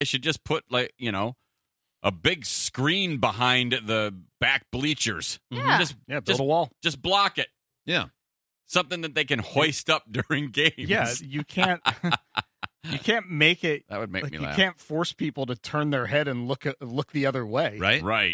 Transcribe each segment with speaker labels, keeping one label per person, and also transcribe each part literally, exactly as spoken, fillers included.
Speaker 1: They should just put, like, you know, a big screen behind the back bleachers.
Speaker 2: Yeah.
Speaker 1: Just,
Speaker 3: Yeah, build
Speaker 1: just,
Speaker 3: a wall.
Speaker 1: Just block it.
Speaker 4: Yeah.
Speaker 1: Something that they can hoist up during games.
Speaker 3: Yeah, you can't you can't make it
Speaker 1: That would make
Speaker 3: like
Speaker 1: me
Speaker 3: you
Speaker 1: laugh.
Speaker 3: can't force people to turn their head and look at, look the other way.
Speaker 4: Right?
Speaker 1: Right.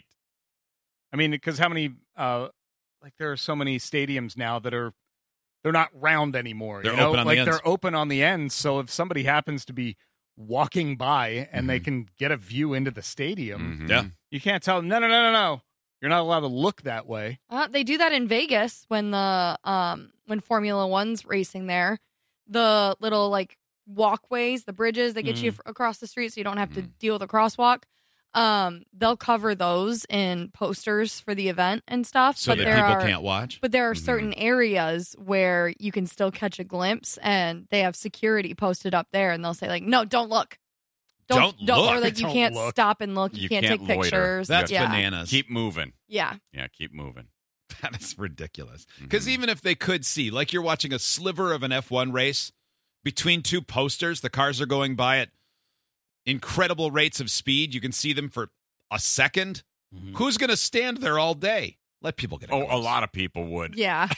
Speaker 3: I mean, because how many uh like there are so many stadiums now that are they're not round anymore.
Speaker 4: They're
Speaker 3: you know?
Speaker 4: open on the
Speaker 3: like
Speaker 4: ends.
Speaker 3: they're open on the ends. So if somebody happens to be walking by and they
Speaker 4: Mhm.
Speaker 3: can get a view into the stadium,
Speaker 1: Mhm.
Speaker 4: Yeah.
Speaker 3: you can't tell them, no, no, no, no, no. You're not allowed to look that way.
Speaker 2: Uh, they do that in Vegas when the um when Formula One's racing there. The little like walkways, the bridges that get you f- across the street, so you don't have to
Speaker 1: Mm.
Speaker 2: deal with a crosswalk. Um, they'll cover those in posters for the event and stuff.
Speaker 4: So
Speaker 2: but
Speaker 4: that
Speaker 2: there
Speaker 4: people
Speaker 2: are,
Speaker 4: can't watch.
Speaker 2: But there are
Speaker 1: Mhm.
Speaker 2: certain areas where you can still catch a glimpse, and they have security posted up there, and they'll say like, "No, don't look."
Speaker 4: Don't look.
Speaker 2: Or like you
Speaker 3: Don't
Speaker 2: can't
Speaker 3: look.
Speaker 2: stop and look. You,
Speaker 1: You
Speaker 2: can't,
Speaker 1: can't
Speaker 2: take
Speaker 1: loiter.
Speaker 2: pictures.
Speaker 4: That's
Speaker 2: yeah.
Speaker 4: bananas.
Speaker 1: Keep moving.
Speaker 2: Yeah.
Speaker 1: Yeah, keep moving.
Speaker 4: That is ridiculous. Because
Speaker 1: Mhm.
Speaker 4: even if they could see, like you're watching a sliver of an F one race between two posters, the cars are going by at incredible rates of speed. You can see them for a second. Who's going to stand there all day? Let people get.
Speaker 1: Oh, a lot of people would.
Speaker 2: Yeah.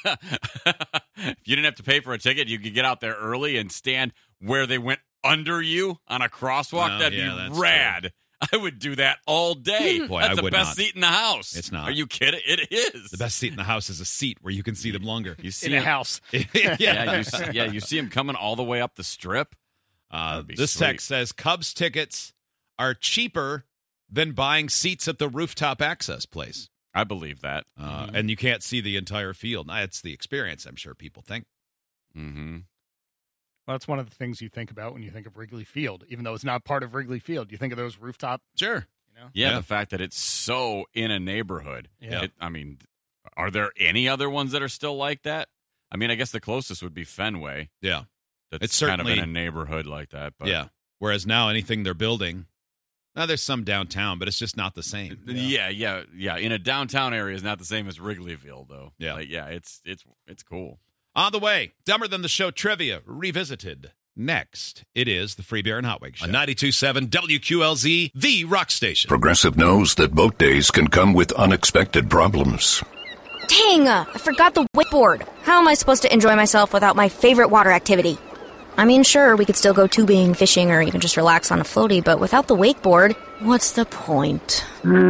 Speaker 1: If you didn't have to pay for a ticket, you could get out there early and stand where they went under you on a crosswalk.
Speaker 4: Oh,
Speaker 1: That'd
Speaker 4: yeah,
Speaker 1: be
Speaker 4: that's
Speaker 1: rad. I would do that all day.
Speaker 4: Boy,
Speaker 1: That's
Speaker 4: I
Speaker 1: the
Speaker 4: would
Speaker 1: best
Speaker 4: not.
Speaker 1: seat in the house.
Speaker 4: It's not.
Speaker 1: Are you kidding? It is.
Speaker 4: The best seat in the house is a seat where you can see them longer.
Speaker 1: You see
Speaker 3: In a
Speaker 1: him-
Speaker 3: house.
Speaker 4: yeah.
Speaker 1: Yeah, you see, yeah, you see him coming all the way up the strip.
Speaker 4: Uh,
Speaker 1: That'd be
Speaker 4: this
Speaker 1: sweet.
Speaker 4: text says Cubs tickets are cheaper than buying seats at the rooftop access place.
Speaker 1: I believe that.
Speaker 4: Uh, And you can't see the entire field. Now, it's the experience, I'm sure people think.
Speaker 1: Mm-hmm.
Speaker 3: Well, that's one of the things you think about when you think of Wrigley Field, even though it's not part of Wrigley Field. You think of those rooftop,
Speaker 4: Sure.
Speaker 3: you know?
Speaker 1: Yeah,
Speaker 4: Yeah.
Speaker 1: the fact that it's so in a neighborhood.
Speaker 3: Yeah.
Speaker 1: It, I mean, are there any other ones that are still like that? I mean, I guess the closest would be Fenway.
Speaker 4: Yeah.
Speaker 1: That's
Speaker 4: It's
Speaker 1: kind of
Speaker 4: certainly-
Speaker 1: in a neighborhood like that. But
Speaker 4: Yeah. Whereas now anything they're building, now there's some downtown, but it's just not the same.
Speaker 1: Yeah, yeah, yeah. In a downtown area is not the same as Wrigleyville, though.
Speaker 4: Yeah.
Speaker 1: Like, yeah, it's it's it's cool.
Speaker 4: On the way, Dumber Than the Show trivia revisited. Next, it is the Free Beer and Hot Wings Show. On ninety-two point seven W Q L Z, the rock station.
Speaker 5: Progressive knows that boat days can come with unexpected problems.
Speaker 6: Dang, uh, I forgot the wakeboard. How am I supposed to enjoy myself without my favorite water activity? I mean, sure, we could still go tubing, fishing, or even just relax on a floaty, but without the wakeboard, what's the point?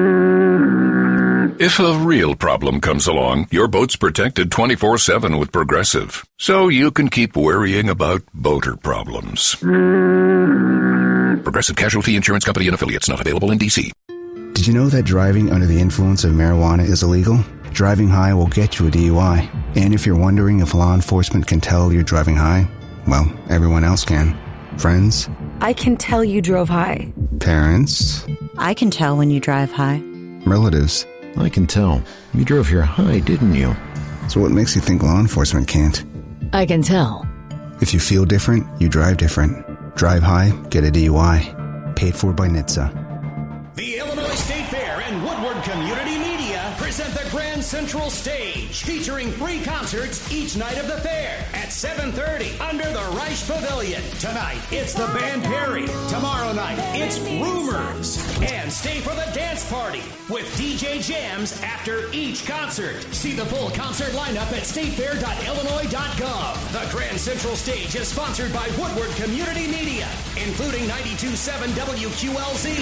Speaker 5: If a real problem comes along, your boat's protected twenty-four seven with Progressive, so you can keep worrying about boater problems. Progressive Casualty Insurance Company and Affiliates, not available in D C.
Speaker 7: Did you know that driving under the influence of marijuana is illegal? Driving high will get you a D U I. And if you're wondering if law enforcement can tell you're driving high, well, everyone else can. Friends,
Speaker 8: I can tell you drove high.
Speaker 7: parents,
Speaker 8: I can tell when you drive high.
Speaker 7: relatives.
Speaker 9: I can tell. You drove here high, didn't you?
Speaker 7: So what makes you think law enforcement can't?
Speaker 8: I can tell.
Speaker 7: If you feel different, you drive different. Drive high, get a D U I. Paid for by N H T S A.
Speaker 10: The Illinois State Fair and Woodward Community Media present the Grand Central Stage, featuring three concerts each night of the fair at seven thirty under the Reich Pavilion. Tonight, it's the band Perry. Tomorrow night, it's Rumors. And stay for the dance party with D J jams after each concert. See the full concert lineup at state fair dot illinois dot gov. The Grand Central Stage is sponsored by Woodward Community Media, including ninety-two point seven W Q L Z.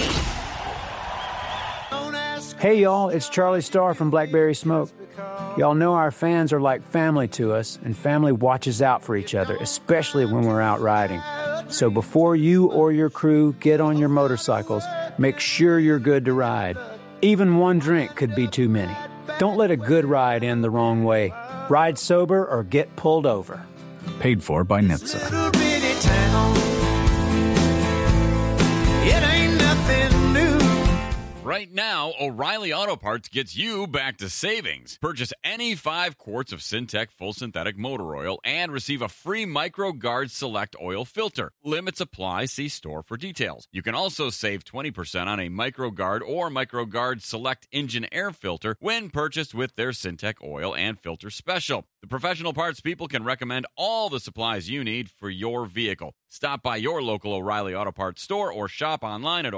Speaker 11: Hey y'all, it's Charlie Starr from Blackberry Smoke. Y'all know our fans are like family to us, and family watches out for each other, especially when we're out riding. So before you or your crew get on your motorcycles, make sure you're good to ride. Even one drink could be too many. Don't let a good ride end the wrong way. Ride sober or get pulled over.
Speaker 12: Paid for by N H T S A.
Speaker 13: It ain't nothing new.
Speaker 1: Right now, O'Reilly Auto Parts gets you back to savings. Purchase any five quarts of Syntec full synthetic motor oil and receive a free MicroGuard Select oil filter. Limits apply. See store for details. You can also save twenty percent on a MicroGuard or MicroGuard Select engine air filter when purchased with their Syntec oil and filter special. The professional parts people can recommend all the supplies you need for your vehicle. Stop by your local O'Reilly Auto Parts store or shop online at